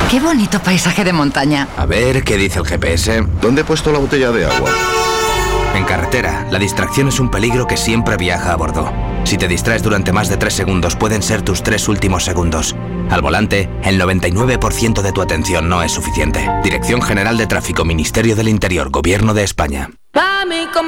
Qué bonito paisaje de montaña. A ver, ¿qué dice el GPS? ¿Dónde he puesto la botella de agua? En carretera, la distracción es un peligro que siempre viaja a bordo. Si te distraes durante más de 3 segundos, pueden ser tus 3 últimos segundos. Al volante, el 99% de tu atención no es suficiente. Dirección General de Tráfico, Ministerio del Interior, Gobierno de España.